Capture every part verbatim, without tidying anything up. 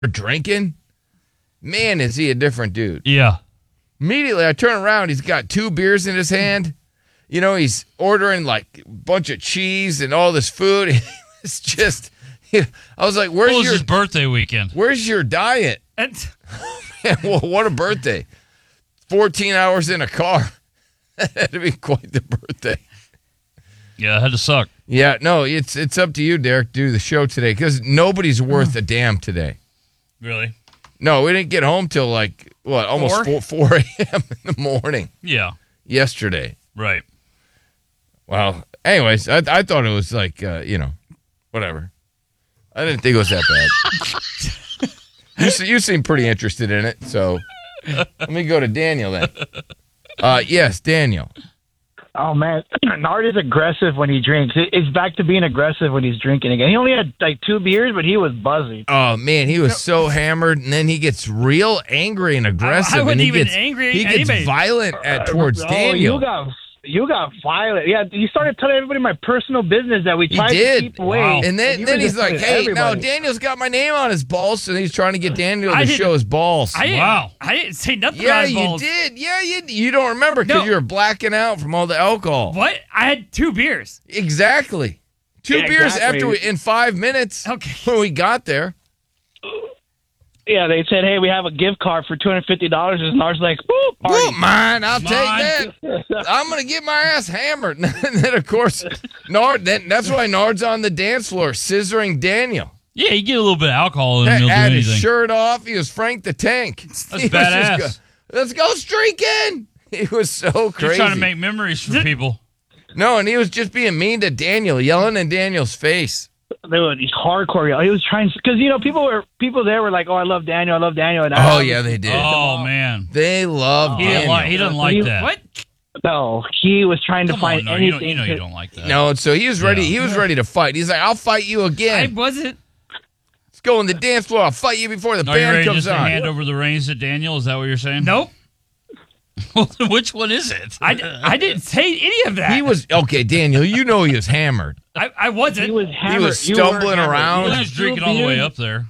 drinking, man, is he a different dude. Yeah. Immediately, I turn around. He's got two beers in his hand. You know, he's ordering like a bunch of cheese and all this food. It's just, you know, I was like, "Where's What was your his birthday weekend? Where's your diet?" And, Man, well, what a birthday! Fourteen hours in a car. That had to be quite the birthday. Yeah, it had to suck. Yeah, no, it's it's up to you, Derek, to do the show today because nobody's worth a damn today. Really? No, we didn't get home till like what, almost Four? four a.m. in the morning Yeah. yesterday. Right. Well, anyways, I I thought it was like uh, you know, whatever. I didn't think it was that bad. you se- you seem pretty interested in it, so let me go to Daniel then. Uh, yes, Daniel. Oh, man. Nard is aggressive when he drinks. It- It's back to being aggressive when he's drinking again. He only had like two beers, but he was buzzing. Oh man, he was so hammered, and then he gets real angry and aggressive, I and wasn't he even gets angry he at gets anybody. violent at towards Oh, Daniel. you got you got violent. Yeah, you started telling everybody my personal business that we He tried did. to keep away. Wow. And then, you then were he's just like, telling "Hey, no, everybody. Daniel's got my name on his balls," and he's trying to get Daniel I to didn't- show his balls. I didn't, Wow. I didn't say nothing Yeah, about his you balls. did. Yeah, you you don't remember because No. you were blacking out from all the alcohol. What? I had two beers. Exactly. Two Yeah, beers exactly. after we in five minutes Okay. when we got there. Yeah, they said, hey, we have a gift card for two hundred fifty dollars. And Nard's like, whoop, party. Well, mine, I'll Mine. take that. I'm gonna get my ass hammered. And then of course, Nard. Then that's why Nard's on the dance floor scissoring Daniel. Yeah, you get a little bit of alcohol in him, Had he'll do had his anything. shirt off. He was Frank the Tank. That's He was just badass. go- Let's go streaking. He was so You're crazy. trying to make memories for people. No, and he was just being mean to Daniel, yelling in Daniel's face. They were these hardcore. He was trying because you know people were people there were like, oh, I love Daniel, I love Daniel. And I Oh yeah, they did. Oh, man. They love He didn't Daniel. like, he doesn't like You- that. What? No, he was trying to Come find on, no, anything. you, don't, you know you to- don't like that. No, so he was ready. Yeah. He was ready to fight. He's like, "I'll fight you I again. wasn't. Let's go on the dance floor. I'll fight you before the Are you band ready comes just to on." hand over the reins to Daniel? Is that what you're saying? Nope. Which one is it? I, I didn't say any of that. He was okay, Daniel. You know he was hammered. I, I wasn't. He was hammered. He was You were stumbling hammered. around. Well, You he was had drinking two all the way beers. up there.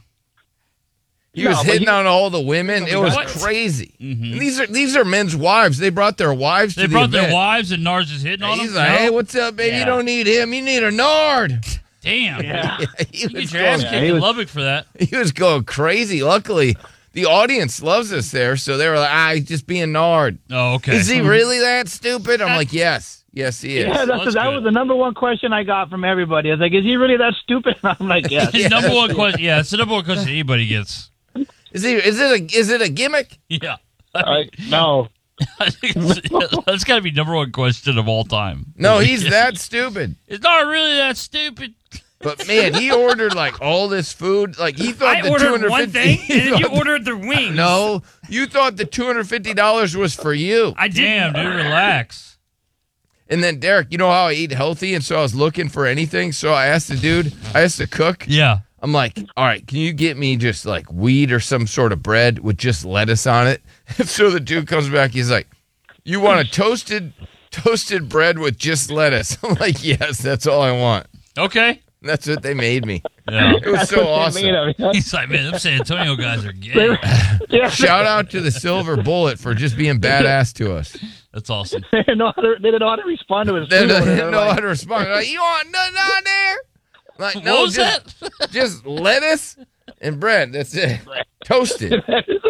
He No, was but hitting he- on all the women. It was What? crazy. Mhm. And these are these are men's wives. They brought their wives They to the brought event. their wives, and Nars is hitting on He's them. like, No? "Hey, what's up, baby? You Yeah. don't need him. You need a Nard." Damn. Yeah. he, You was get your ass going, kicked he in was- Lubbock for that. he was going crazy. Luckily, the audience loves us there, so they were like, "Ah, he's just being Nard." Oh, okay. Is he really that stupid? I'm like, yes. Yes, he is. Yeah, that's, That's that good. was the number one question I got from everybody. I was like, is he really that stupid? I'm like, yeah. His number one question. Yeah, it's the number one question anybody gets. Is he? Is it a? Is it a gimmick? Yeah. Like, no. I think it's- that's got to be number one question of all time. No, he's that stupid. It's not really that stupid. But man, he ordered like all this food. Like he thought I the two ordered hundred one fifty. thing, and then you ordered the wings. No, you thought the two hundred fifty dollars was for you. I Damn, didn't. dude, relax. And then Derek, you know how I eat healthy, and so I was looking for anything. So I asked the dude, I asked the cook. Yeah. I'm like, all right, can you get me just like wheat or some sort of bread with just lettuce on it? So the dude comes back, he's like, you want a toasted toasted bread with just lettuce? I'm like, yes, that's all I want. Okay. And that's what they made me. Yeah. It was so awesome. Made of, yeah. He's like, man, them San Antonio guys are gay. Yeah. Shout out to the Silver Bullet for just being badass to us. That's awesome. They didn't know how to, they didn't know how to respond to his They food. don't They know were like, how to respond. Like, you want nothing on there? Like, What no, was just, that? just lettuce and bread. That's it. Toasted.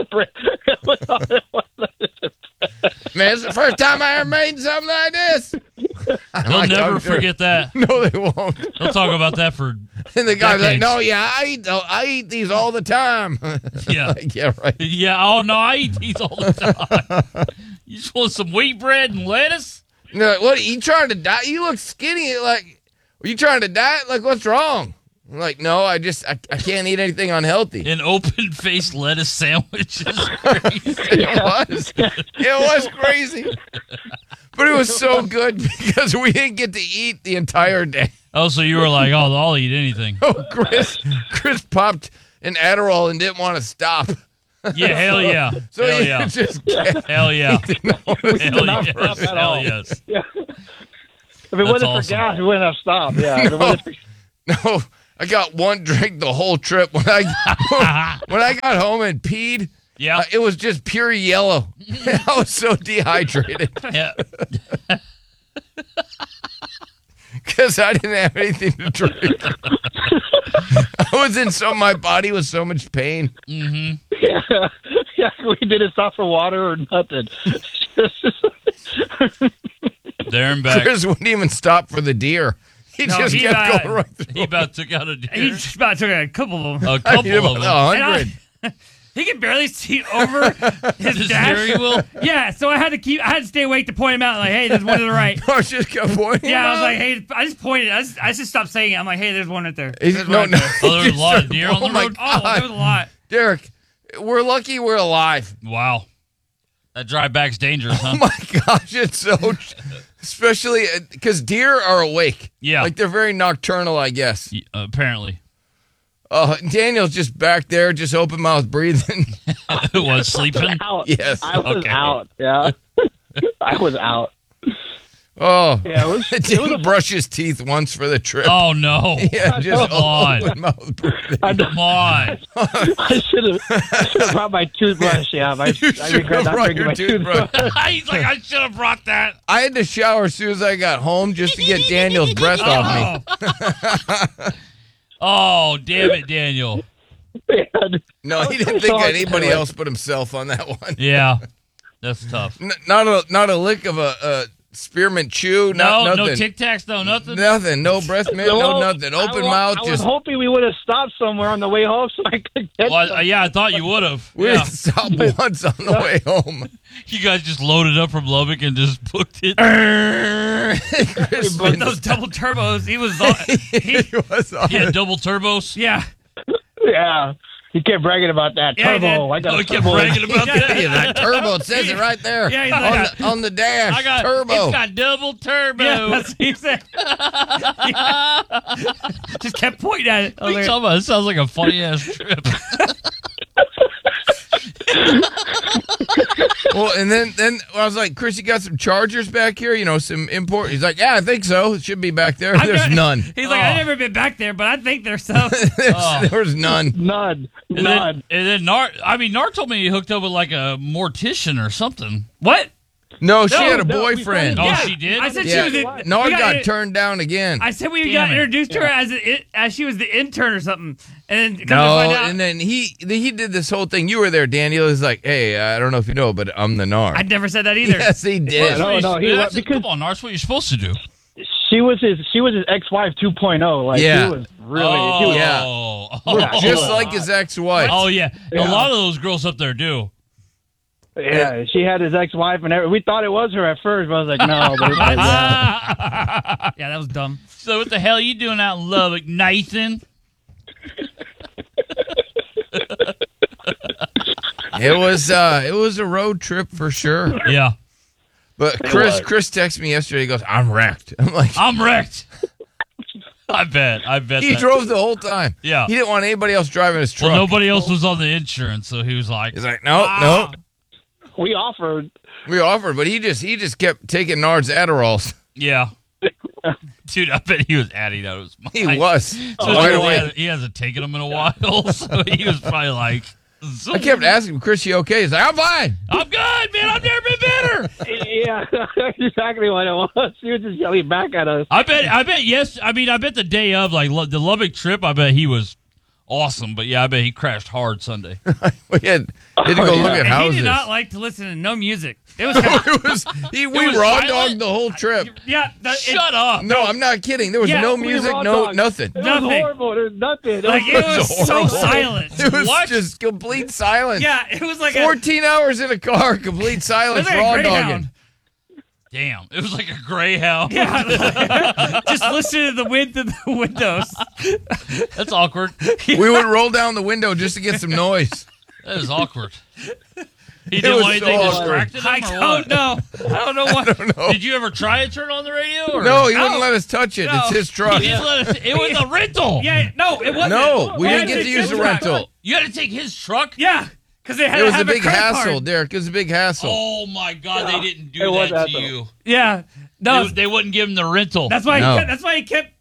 Man, it's the first time I ever made something like this. I'm They'll like, never I'm sure- forget that. No, they won't. They'll talk about that for And the guy's like, decades. no, yeah, I eat, I eat these all the time. Yeah. Like, yeah, right. Yeah, oh no, I eat these all the time. You just want some wheat bread and lettuce? No, what, you trying to diet? You look skinny. Like, are you trying to diet? Like, what's wrong? I'm like, no, I just, I, I can't eat anything unhealthy. An open faced lettuce sandwich is crazy. It was. It was crazy. But it was so good because we didn't get to eat the entire day. Oh, so you were like, oh, I'll eat anything. Oh, Chris, Chris popped an Adderall and didn't want to stop. Yeah, hell yeah. So hell he yeah. just kept, Hell yeah. Hell not yes. stop at Hell all. yes. If it wasn't awesome. for gas, we wouldn't have stopped. Yeah. If it No. wasn't for- no, I got one drink the whole trip. When I when I got home and peed, Yeah. uh, it was just pure yellow. I was so dehydrated Yeah. because I didn't have anything to drink. I was in so my body was so much pain. Mm-hmm. Yeah, yeah. We didn't stop for water or nothing. There and back. Chris wouldn't even stop for the deer. He No, just he, kept uh, going right through. He about took out a deer. He just about took a couple of them. A I couple mean, of about them. a And I- hundred. He could barely see over his The dash. steering wheel. Yeah, so I had to keep. I had to stay awake to point him out. Like, hey, there's one to the right. I just kept pointing. Yeah, I was him like, out. hey, I just pointed. I just, I just stopped saying it. I'm like, hey, there's one right there. He's- There's no, one no. right there. Oh, there was a lot of deer on the Oh, my road? Oh, there was a lot. Derek, we're lucky we're alive. Wow. That drive back's dangerous, huh? Oh my gosh, it's so, especially because deer are awake. Yeah. like they're very nocturnal, I guess. Y- apparently. Uh, Daniel's just back there, just open mouth breathing. It was sleeping. Out. Yes. I was Okay. out. Yeah, I was out. Oh, Yeah, it was. It was didn't a, brush his teeth once for the trip. Oh, no. yeah, just Come on. open mouth breathing. I, Come on. I should have brought my toothbrush. Yeah, my, You I should regret have not brought bringing your my toothbrush. toothbrush. He's like, I should have brought that. I had to shower as soon as I got home just to get Daniel's breath off me. Oh, Oh, damn it, Daniel. No, he didn't So think hard to anybody do it. else but himself on that one. Yeah. That's tough. N- not a not a lick of a, a spearmint chew. No, not, no nothing. Tic Tacs, no, nothing. Nothing. No breath mint. No Well, nothing. Open I, wa- mouth. I was Just hoping we would have stopped somewhere on the way home so I could get. Well, some. I- yeah, I thought you would have. we Yeah. didn't stop once on the way home. You guys just loaded up from Lubbock and just booked it. Chris but been- those double turbos, he was. On, he, he was on Yeah, it. double turbos. yeah, Yeah, he kept bragging about that Yeah, he turbo. did. I got Oh, a he kept turbo. bragging about that. Yeah, that turbo. It says it right there Yeah, he's on, like, the, on the dash. I got turbo. It's got double turbo. yeah, that's what he said. Yeah. Just kept pointing at it. I What are was you like, talking about? This sounds like a funny ass trip. Well, and then then I was like, Chris, you got some chargers back here? You know, some import. He's like, yeah, I think so. It should be back there. I've There's got- none. He's like, Oh. I've never been back there, but I think there's some. There's, Oh. there's none. None. And None. then, and then Nar, I mean, Nar told me he hooked up with like a mortician or something. What? No, she No, had a no, we boyfriend. Oh, Yeah, she did? I said Yeah, she was. In, Nard we got in- turned down again. I said we Damn got it. introduced to her Yeah. as a, as she was the intern or something, and then come no, to find out, and then he he did this whole thing. You were there, Daniel. He's like, hey, I don't know if you know, but I'm the Nard. I never said that either. Yes, he did. No, no, he That's- was- because- come on, Nar, that's what you're supposed to do. She was his. She was his ex-wife two point oh. Like Yeah. he was really. oh, he was, Yeah. Oh, Yeah, Just Oh. like his ex-wife. oh, yeah. Yeah. A lot of those girls up there do. yeah, she had his ex-wife, and every, we thought it was her at first, but I was like, no. But it, yeah. Yeah, that was dumb. So what the hell are you doing out in Lubbock, Nathan? It was uh, it was a road trip for sure. Yeah. But Chris was. Chris texted me yesterday. He goes, I'm wrecked. I'm like, I'm wrecked. I bet. I bet. he that- drove the whole time. Yeah. He didn't want anybody else driving his truck. Well, nobody else was on the insurance, so he was like, He's like, no, Ah. We offered. no. We offered, but he just he just kept taking Nard's Adderalls. yeah. Dude, I bet he was adding those. He was. So right he, away. had, he hasn't taken them in a while, so he was probably like, I kept asking him, Chris, you okay? He's like, I'm fine. I'm good, man. I've never been better. Yeah, that's exactly what it was. She was just yelling back at us. I bet. I bet. Yes. I mean, I bet the day of like Lu- the Lubbock trip, I bet he was awesome. But yeah, I bet he crashed hard Sunday. We had, had to go Oh, yeah. look at And he houses. did not like to listen to no music. It was kind of, it was, he, we was raw silent? dogged the whole trip. yeah. The, it- Shut up. No, I'm not kidding. There was Yeah, no we music, raw no dogged. nothing. It was Nothing. horrible. There's nothing. It like was- it was so horrible. silent. It was What? just complete silence. Yeah, it was like a, fourteen hours in a car, complete it was silence, like a raw Greyhound. dogging. Damn. It was like a Greyhound. Yeah, just listen to the wind through the windows. That's awkward. We would roll down the window just to get some noise. That is awkward. He It didn't was want so anything awkward. distracted I him or don't what? know. I don't know what. I don't know. Did you ever try to turn on the radio? Or? No, he wouldn't No. let us touch it. No. It's his truck. He just let us, it was a rental. Yeah, no, it wasn't. No, we It didn't was get a to use the good truck. rental. You had to take his truck? Yeah, because they had It to was a have big credit hassle, card. Derek. It was a big hassle. Oh my God, they didn't do It was that to hassle. you. Yeah, no, They, they wouldn't give him the rental. that's why. No. He kept, that's why he kept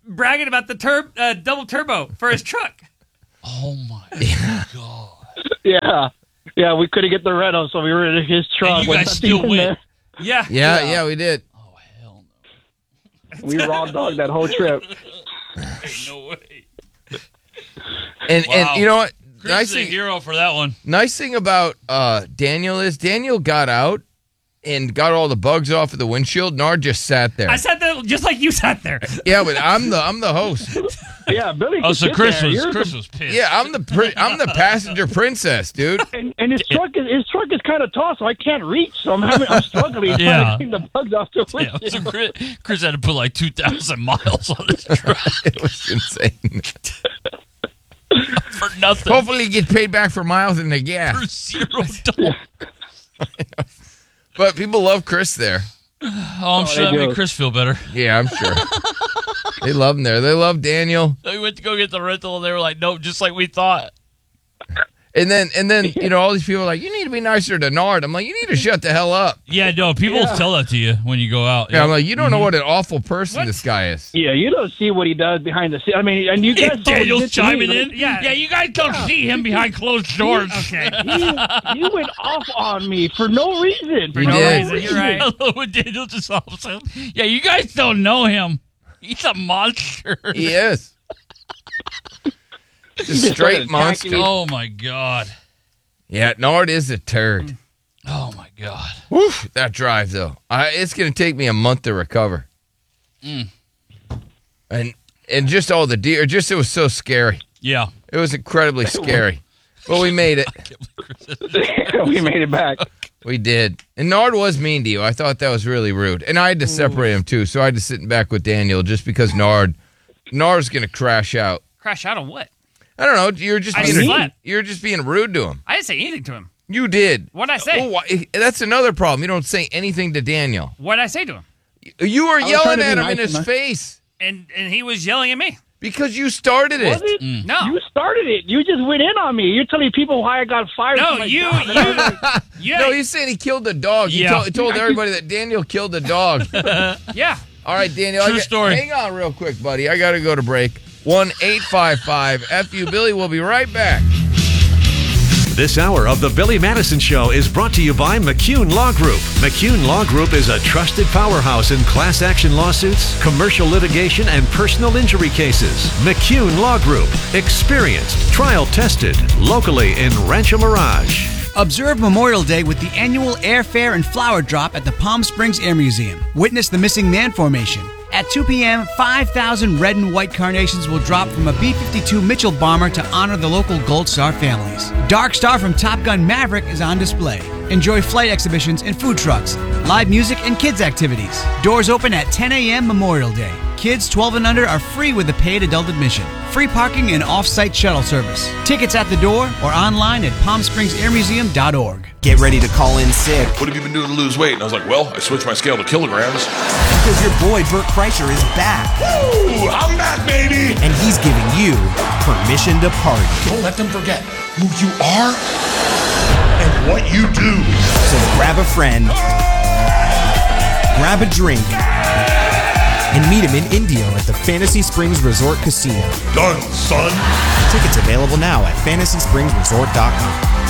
bragging about the tur- uh, double turbo for his truck. Oh my god! Yeah. Yeah, we couldn't get the rental, so we were in his truck. And you with guys nothing still in went. there. Yeah. Yeah, yeah, we did. Oh hell We raw dogged that whole trip. no! No way. And Wow. and you know what? Chris Nice is a thing, hero for that one. nice thing about uh, Daniel is Daniel got out and got all the bugs off of the windshield. Nard just sat there. I sat there just like you sat there. Yeah, but I'm the I'm the host. Yeah, Billy. Oh, could so sit Chris there. was You're Chris the- was pissed. Yeah, I'm the pri- I'm the passenger princess, dude. And, and his truck is his truck is kind of tall, so I can't reach. So I'm having, I'm struggling Yeah. trying to clean the bugs off the Yeah, windshield. so Chris, Chris had to put like two thousand miles on his truck It was insane. for nothing. Hopefully, you get paid back for miles and the For gas. zero dollars. But people love Chris there. Oh, I'm sure they that made do. Chris feel better. Yeah, I'm sure. They love him there. They love Daniel. We went to go get the rental, and they were like, "Nope, just like we thought." And then, and then, you know, all these people are like, you need to be nicer to Nard. I'm like, you need to shut the hell up. Yeah, no, people Yeah. tell that to you when you go out. Yeah, I'm like, you don't know Mm-hmm. what an awful person this guy is. Yeah, you don't see what he does behind the scenes. I mean, and you guys saw what he Daniel's did to me, chiming but in. Yeah. yeah, you guys don't see him behind closed doors. Okay. He, he went off on me for no reason. For He no did. reason. You're right. I love when Daniel just helps him. Yeah, you guys don't know him. He's a monster. He is. Just a just straight started monster. attacking. Oh my god. Yeah, Nard is a turd. Oh my god. Whew, that drive, though. I, it's going to take me a month to recover. Mm. And and just all the deer, just it was so scary. Yeah. It was incredibly scary. But we made it. We made it back. We did. And Nard was mean to you. I thought that was really rude. And I had to separate him, too. So I had to sit back with Daniel just because Nard, Nard's going to crash out. Crash out on what? I don't know. You're just I being slept. you're just being rude to him. I didn't say anything to him. You did. What'd I say? Oh, why- that's another problem. You don't say anything to Daniel. What'd I say to him? You were was trying yelling to be at him nice in his enough. face And and he was yelling at me. because you started Was it. it? Mm. No. You started it. You just went in on me. You're telling people why I got fired. No, from my you, job. And I was like, you, No, yeah, he's saying he killed the dog. He Yeah. told, he told everybody that Daniel killed the dog. yeah. All right, Daniel. True I got- story. Hang on real quick, buddy. I got to go to break. one eight five five F U Billy. We'll be right back. This hour of The Billy Madison Show is brought to you by McCune Law Group. McCune Law Group is a trusted powerhouse in class action lawsuits, commercial litigation, and personal injury cases. McCune Law Group. Experienced, trial tested, locally in Rancho Mirage. Observe Memorial Day with the annual airfare and flower drop at the Palm Springs Air Museum. Witness the missing man formation. At two p.m., five thousand red and white carnations will drop from a B fifty-two Mitchell bomber to honor the local Gold Star families. Dark Star from Top Gun Maverick is on display. Enjoy flight exhibitions and food trucks, live music, and kids' activities. Doors open at ten a.m. Memorial Day. Kids twelve and under are free with a paid adult admission. Free parking and off-site shuttle service. Tickets at the door or online at palm springs air museum dot org. Get ready to call in sick What have you been doing to lose weight? And I was like, well, I switched my scale to kilograms. because your boy Bert Kreischer is back Ooh, I'm back, baby. and he's giving you permission to party. Don't let them forget who you are and what you do. So grab a friend, grab a drink, and meet him in Indio at the Fantasy Springs Resort Casino. Done, son. Tickets available now at fantasy springs resort dot com.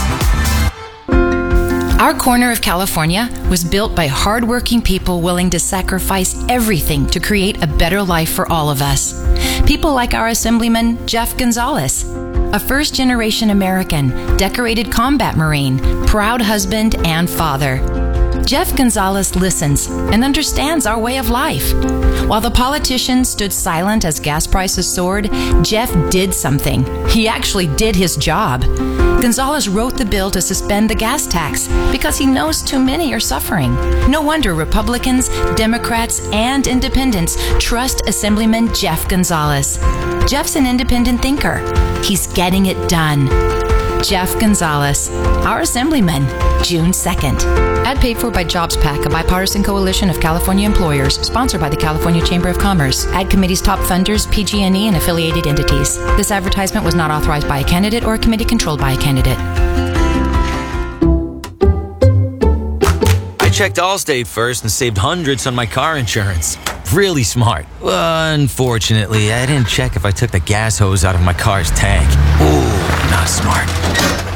Our corner of California was built by hardworking people willing to sacrifice everything to create a better life for all of us. People like our Assemblyman, Jeff Gonzalez, a first-generation American, decorated combat Marine, proud husband and father. Jeff Gonzalez listens and understands our way of life. While the politicians stood silent as gas prices soared, Jeff did something. He actually did his job. Gonzalez wrote the bill to suspend the gas tax because he knows too many are suffering. No wonder Republicans, Democrats, and independents trust Assemblyman Jeff Gonzalez. Jeff's an independent thinker. He's getting it done. Jeff Gonzalez, our Assemblyman, June second. Ad paid for by JobsPAC, a bipartisan coalition of California employers, sponsored by the California Chamber of Commerce. Ad committee's top funders, P G and E, and affiliated entities. This advertisement was not authorized by a candidate or a committee controlled by a candidate. I checked Allstate first and saved hundreds on my car insurance. really smart. Unfortunately, I didn't check if I took the gas hose out of my car's tank. Ooh, not smart.